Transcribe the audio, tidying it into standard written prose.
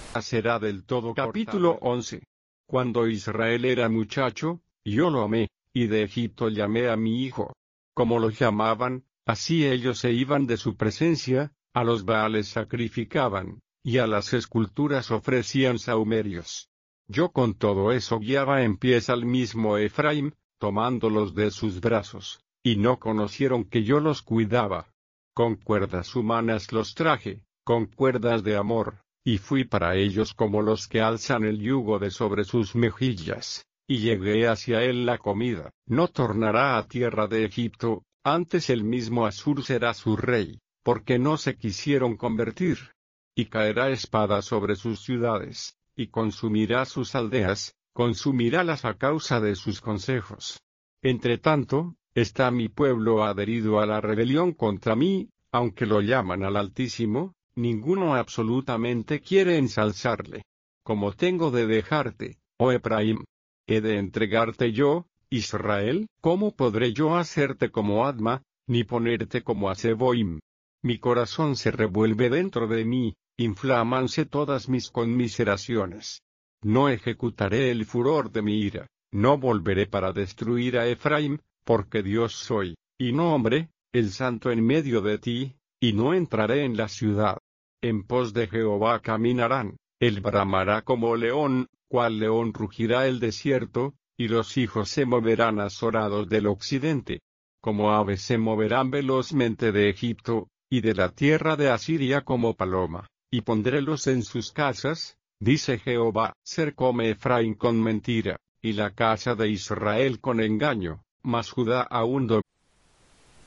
será del todo Capítulo 11. Cuando Israel era muchacho, yo lo amé, y de Egipto llamé a mi hijo. Como lo llamaban, así ellos se iban de su presencia, a los Baales sacrificaban, y a las esculturas ofrecían sahumerios. Yo con todo eso guiaba en pies al mismo Efraín, tomándolos de sus brazos, y no conocieron que yo los cuidaba. Con cuerdas humanas los traje, con cuerdas de amor, y fui para ellos como los que alzan el yugo de sobre sus mejillas, y llegué hacia él la comida. No tornará a tierra de Egipto, antes el mismo Asur será su rey, porque no se quisieron convertir. Y caerá espada sobre sus ciudades, y consumirá sus aldeas, consumirálas a causa de sus consejos. Entre tanto, está mi pueblo adherido a la rebelión contra mí, aunque lo llaman al Altísimo, ninguno absolutamente quiere ensalzarle. ¿Cómo tengo de dejarte, oh Efraín? ¿He de entregarte yo, Israel? ¿Cómo podré yo hacerte como Adma, ni ponerte como a Zeboim? Mi corazón se revuelve dentro de mí, inflámanse todas mis conmiseraciones. No ejecutaré el furor de mi ira, no volveré para destruir a Efraín, porque Dios soy, y no hombre, el santo en medio de ti, y no entraré en la ciudad. En pos de Jehová caminarán, él bramará como león, cual león rugirá el desierto, y los hijos se moverán azorados del occidente. Como aves se moverán velozmente de Egipto, y de la tierra de Asiria como paloma, y pondrélos en sus casas, dice Jehová. Cercóme Efraín con mentira, y la casa de Israel con engaño, mas Judá aún